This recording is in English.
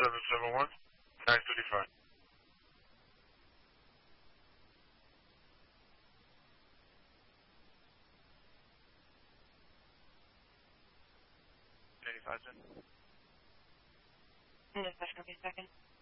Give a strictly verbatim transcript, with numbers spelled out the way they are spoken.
seven seven one, nine three five. eighty-five, Jen. In a second, a second.